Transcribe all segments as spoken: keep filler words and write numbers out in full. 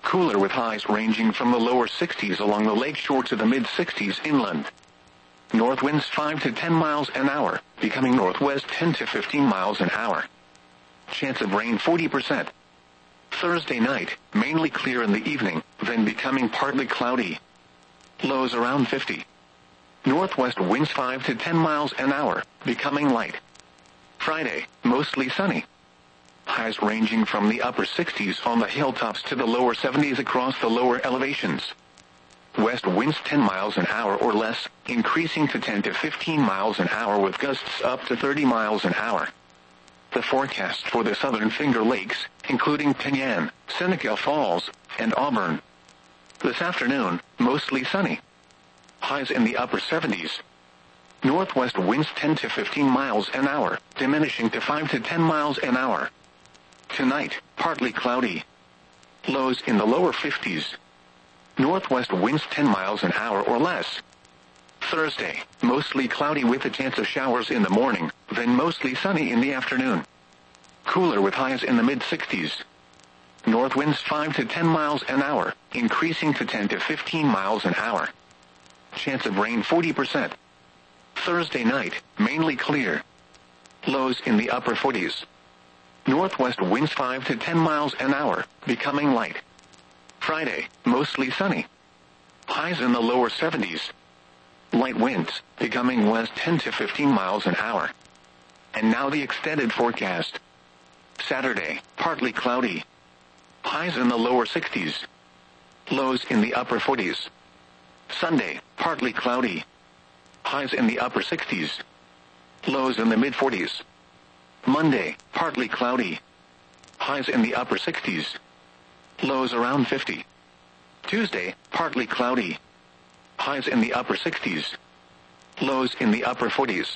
Cooler with highs ranging from the lower sixties along the lakeshore to the mid-sixties inland. North winds five to ten miles an hour, becoming northwest ten to fifteen miles an hour. Chance of rain forty percent. Thursday night, mainly clear in the evening, then becoming partly cloudy. Lows around fifty. Northwest winds five to ten miles an hour, becoming light. Friday, mostly sunny. Highs ranging from the upper sixties on the hilltops to the lower seventies across the lower elevations. West winds ten miles an hour or less, increasing to ten to fifteen miles an hour with gusts up to thirty miles an hour. The forecast for the southern Finger Lakes, including Penyan, Seneca Falls, and Auburn. This afternoon, mostly sunny. Highs in the upper seventies. Northwest winds ten to fifteen miles an hour, diminishing to five to ten miles an hour. Tonight, partly cloudy. Lows in the lower fifties. Northwest winds ten miles an hour or less. Thursday, mostly cloudy with a chance of showers in the morning, then mostly sunny in the afternoon. Cooler with highs in the mid-sixties. North winds five to ten miles an hour, increasing to ten to fifteen miles an hour. Chance of rain forty percent. Thursday night, mainly clear. Lows in the upper forties. Northwest winds five to ten miles an hour, becoming light. Friday, mostly sunny. Highs in the lower seventies. Light winds, becoming west ten to fifteen miles an hour. And now the extended forecast. Saturday, partly cloudy. Highs in the lower sixties. Lows in the upper forties. Sunday, partly cloudy. Highs in the upper sixties. Lows in the mid-forties. Monday, partly cloudy. Highs in the upper sixties. Lows around fifty. Tuesday, partly cloudy. Highs in the upper sixties. Lows in the upper forties.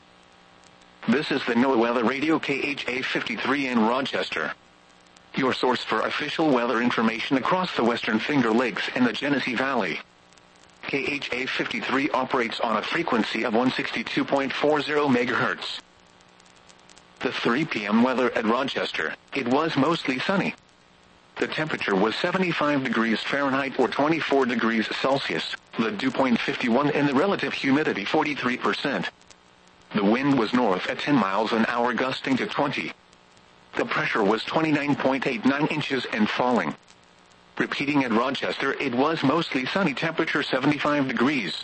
This is the NOAA Weather Radio K H A fifty-three in Rochester. Your source for official weather information across the Western Finger Lakes and the Genesee Valley. K H A fifty-three operates on a frequency of one sixty-two point four zero megahertz. The three p.m. weather at Rochester, it was mostly sunny. The temperature was seventy-five degrees Fahrenheit or twenty-four degrees Celsius, the dew point fifty-one and the relative humidity forty-three percent. The wind was north at ten miles an hour gusting to twenty. The pressure was twenty-nine point eight nine inches and falling. Repeating at Rochester, it was mostly sunny, temperature seventy-five degrees.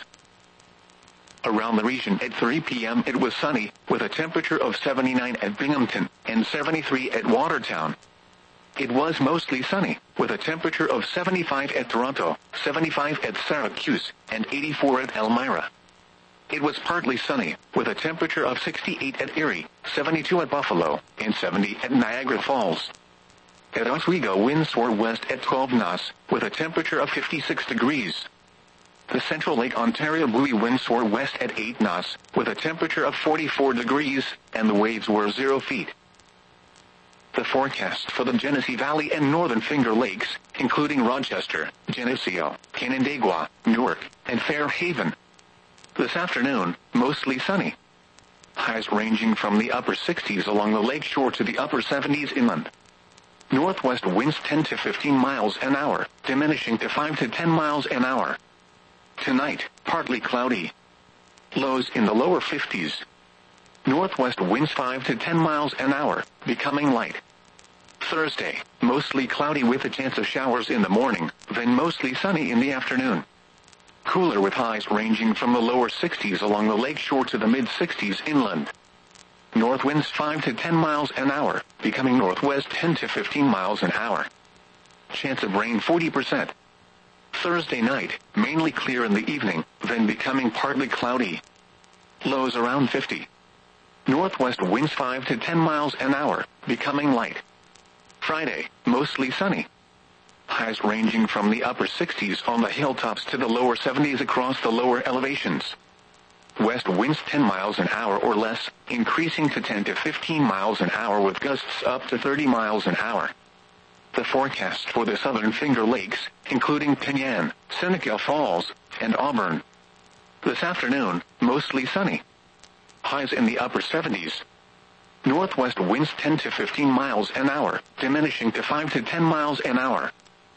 Around the region at three p.m. it was sunny, with a temperature of seventy-nine at Binghamton and seventy-three at Watertown. It was mostly sunny, with a temperature of seventy-five at Toronto, seventy-five at Syracuse, and eighty-four at Elmira. It was partly sunny, with a temperature of sixty-eight at Erie, seventy-two at Buffalo, and seventy at Niagara Falls. At Oswego, winds were west at twelve knots, with a temperature of fifty-six degrees. The Central Lake Ontario buoy winds were west at eight knots, with a temperature of forty-four degrees, and the waves were zero feet. The forecast for the Genesee Valley and Northern Finger Lakes, including Rochester, Geneseo, Canandaigua, Newark, and Fairhaven. This afternoon, mostly sunny. Highs ranging from the upper sixties along the lakeshore to the upper seventies inland. Northwest winds ten to fifteen miles an hour, diminishing to five to ten miles an hour. Tonight, partly cloudy. Lows in the lower fifties. Northwest winds five to ten miles an hour, becoming light. Thursday, mostly cloudy with a chance of showers in the morning, then mostly sunny in the afternoon. Cooler with highs ranging from the lower sixties along the lakeshore to the mid-sixties inland. North winds five to ten miles an hour, becoming northwest ten to fifteen miles an hour. Chance of rain forty percent. Thursday night, mainly clear in the evening, then becoming partly cloudy. Lows around fifty. Northwest winds five to ten miles an hour, becoming light. Friday, mostly sunny. Highs ranging from the upper sixties on the hilltops to the lower seventies across the lower elevations. West winds ten miles an hour or less, increasing to ten to fifteen miles an hour with gusts up to thirty miles an hour. The forecast for the Southern Finger Lakes, including Penyan, Seneca Falls, and Auburn. This afternoon, mostly sunny. Highs in the upper seventies. Northwest winds ten to fifteen miles an hour, diminishing to five to ten miles an hour.